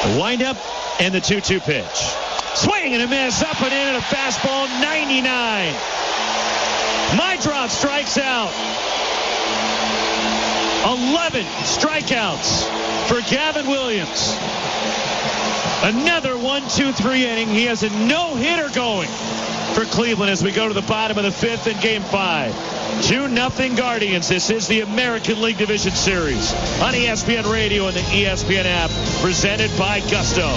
The windup and the 2-2 pitch. Swing and a miss, up and in, and a fastball, 99. Meidroth strikes out. 11 strikeouts for Gavin Williams. Another 1-2-3 inning. He has a no-hitter going for Cleveland as we go to the bottom of the fifth in Game 5. 2-0 Guardians. This is the American League Division Series on ESPN Radio and the ESPN app, presented by Gusto.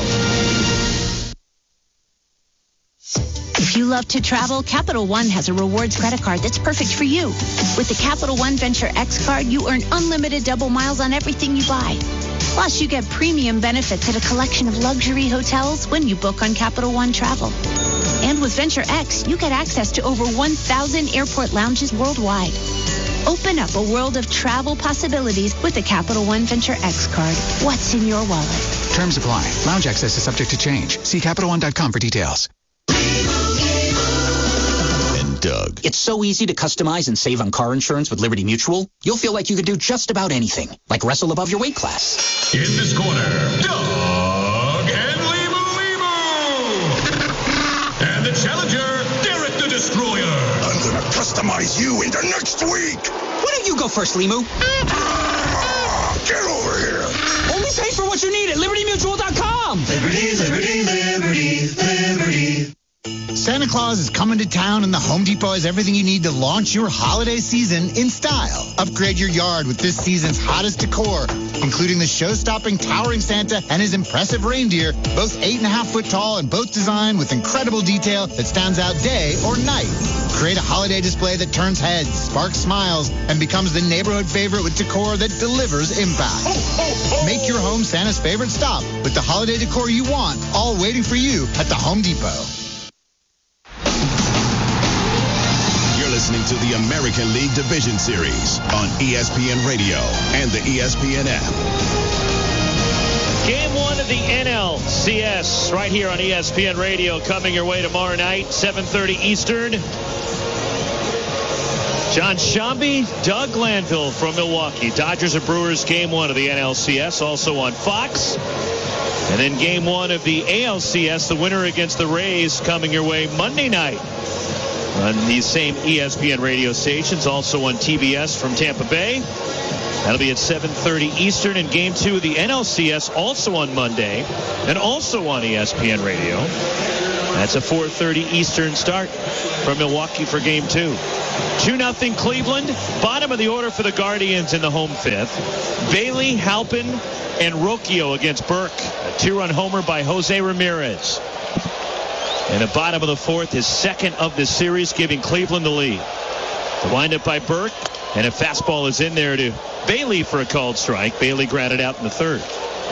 If you love to travel, Capital One has a rewards credit card that's perfect for you. With the Capital One Venture X card, you earn unlimited double miles on everything you buy. Plus, you get premium benefits at a collection of luxury hotels when you book on Capital One Travel. And with Venture X, you get access to over 1,000 airport lounges worldwide. Open up a world of travel possibilities with the Capital One Venture X card. What's in your wallet? Terms apply. Lounge access is subject to change. See CapitalOne.com for details. Doug. It's so easy to customize and save on car insurance with Liberty Mutual. You'll feel like you could do just about anything, like wrestle above your weight class. In this corner, Doug and Limu. And the challenger, Derek the Destroyer. I'm gonna customize you into next week. Why don't you go first, Limu? Get over here. Only pay for what you need at LibertyMutual.com. Liberty, liberty, liberty, liberty. Santa Claus is coming to town, and the Home Depot has everything you need to launch your holiday season in style. Upgrade your yard with this season's hottest decor, including the show-stopping towering Santa and his impressive reindeer, both 8.5 foot tall and both designed with incredible detail that stands out day or night. Create a holiday display that turns heads, sparks smiles, and becomes the neighborhood favorite with decor that delivers impact. Make your home Santa's favorite stop with the holiday decor you want, all waiting for you at the Home Depot. Listening to the American League Division Series on ESPN Radio and the ESPN app. Game 1 of the NLCS right here on ESPN Radio, coming your way tomorrow night, 7:30 Eastern. John Shambi, Doug Glanville from Milwaukee. Dodgers and Brewers, Game 1 of the NLCS, also on Fox. And then Game 1 of the ALCS, the winner against the Rays, coming your way Monday night on these same ESPN radio stations, also on TBS from Tampa Bay. That'll be at 7:30 Eastern. In Game 2 of the NLCS, also on Monday, and also on ESPN Radio. That's a 4:30 Eastern start from Milwaukee for Game 2. 2-0 Cleveland. Bottom of the order for the Guardians in the home fifth. Bailey, Halpin, and Rocchio against Burke. A 2-run homer by Jose Ramirez. And the bottom of the fourth, his second of the series, giving Cleveland the lead. The windup by Burke, and a fastball is in there to Bailey for a called strike. Bailey grounded out in the third.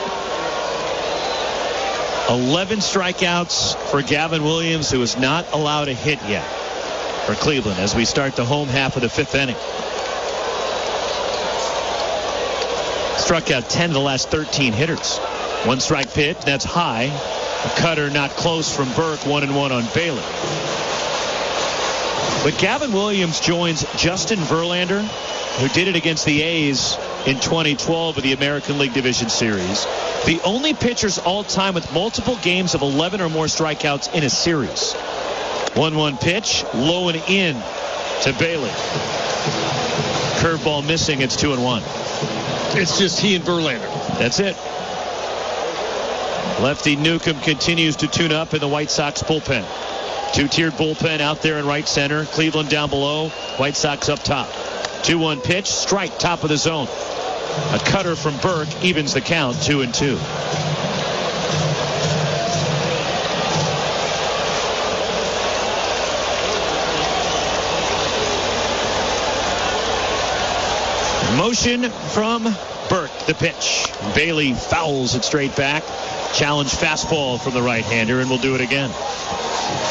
11 strikeouts for Gavin Williams, who is not allowed a hit yet for Cleveland as we start the home half of the fifth inning. Struck out 10 of the last 13 hitters. One strike pitch, that's high. A cutter not close from Burke, 1-1 on Bailey. But Gavin Williams joins Justin Verlander, who did it against the A's in 2012 of the American League Division Series. The only pitchers all time with multiple games of 11 or more strikeouts in a series. 1-1 pitch, low and in to Bailey. Curveball missing, it's 2-1. It's just he and Verlander. That's it. Lefty Newcomb continues to tune up in the White Sox bullpen. Two-tiered bullpen out there in right center. Cleveland down below. White Sox up top. 2-1 pitch. Strike top of the zone. A cutter from Burke evens the count, 2-2. Motion from Burke, the pitch. Bailey fouls it straight back. Challenge fastball from the right-hander, and we'll do it again.